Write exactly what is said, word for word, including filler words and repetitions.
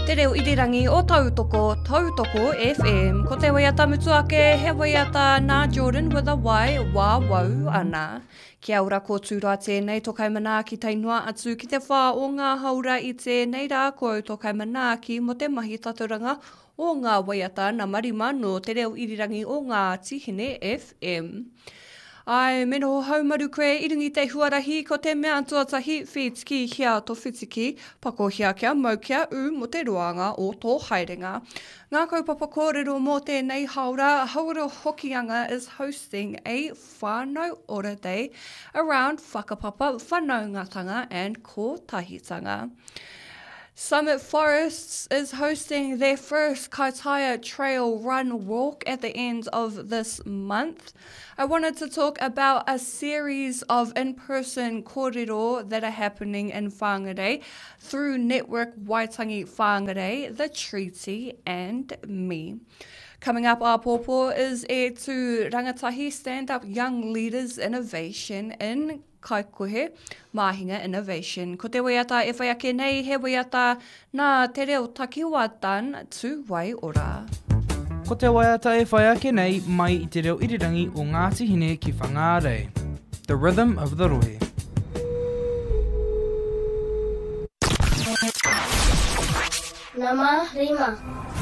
Te reo irirangi o Tautoko, Tautoko F M. Ko te waiata mutu ake, he waiata nā Jordan with a Y, wā wau ana. Kia ora kōtura tēnei, tokai mana ki tainua atu ki te whā o ngā haura i tēnei rā, ko au tokai mana ki mo te mahi taturanga o ngā waiata na marima no te reo irirangi o ngā tihine F M. Ai, meno haumaru koe, iringi te huarahi, ko te mea tuatahi, whitiki hia to whitiki, pako hia kia mau kia u mo te roanga o tō haerenga. Ngā kaupapa kōrero mō tēnei haura, Haura Hokianga is hosting a whānau ora day around whakapapa, whanaungatanga and kōtahitanga. Summit Forests is hosting their first Kaitaia Trail Run Walk at the end of this month. I wanted to talk about a series of in-person kōrero that are happening in Whangarei through Network Waitangi Whangarei, The Treaty and Me. Coming up, our pōpō is e to Rangatahi Stand Up Young Leaders Innovation in Kaikohe Mahinga Innovation. Ko te waiata e whai ake nei, he waiata nā te reo takiwa tan tū wai ora. Ko te waiata e whai ake nei mai i te reo irirangi o ngā tihine ki Whangarei. The Rhythm of the Rohe. Nama Rima.